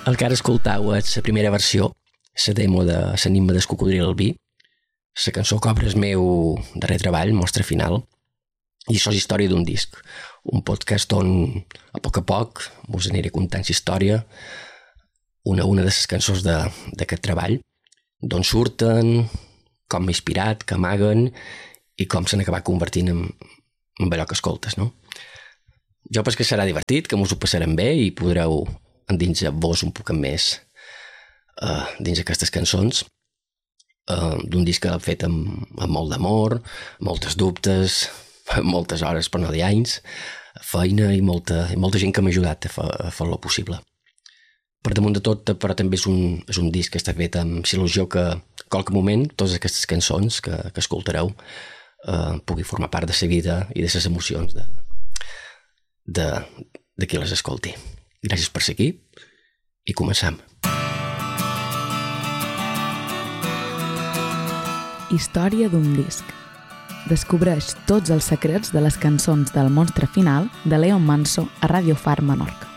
El que ara escoltau és la primera versió, la demo de l'enigma del cocodril al vi. La cançó que obre el meu darrer treball, Mostra Final, i això és història d'un disc. Un podcast on, a poc, us aniré contant la història, una de les cançons d'aquest treball, d'on surten, com m'ha inspirat, que amaguen i com s'han acabat convertint en allò que escoltes, no? Jo penso que serà divertit, que us ho passarem bé i podreu endinsar-vos un poc més dins aquestes cançons d'un disc que he fet amb molt d'amor, moltes dubtes, moltes hores per no dir anys, feina i molta gent que m'ha ajudat a fer-lo possible. Per damunt de tot, però també és un disc que està fet amb il·lusió que a qualque moment totes aquestes cançons que escoltareu pugui formar part de la vida i de les emocions de qui les escolti. Gràcies per ser aquí i comencem. Història d'un disc. Descobreix tots els secrets de les cançons del Monstre Final de Leon Manso a Radio Far Menorca.